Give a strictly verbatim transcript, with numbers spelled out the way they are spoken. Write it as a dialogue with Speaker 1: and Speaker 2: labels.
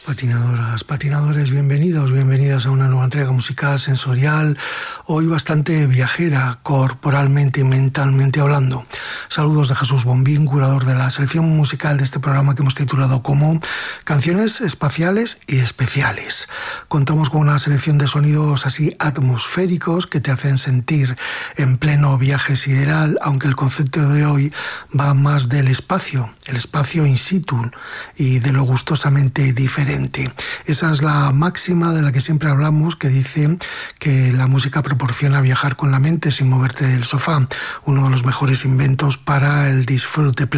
Speaker 1: Patinadoras, patinadores, bienvenidos, bienvenidas a una nueva entrega musical, sensorial, hoy bastante viajera, corporalmente y mentalmente hablando. Saludos de Jesús Bombín, curador de la selección musical de este programa que hemos titulado como Canciones Espaciales y Especiales. Contamos con una selección de sonidos así atmosféricos que te hacen sentir en pleno viaje sideral, aunque el concepto de hoy va más del espacio, el espacio in situ y de lo gustosamente diferente. Esa es la máxima de la que siempre hablamos, que dice que la música proporciona viajar con la mente sin moverte del sofá, uno de los mejores inventos para el disfrute pleno.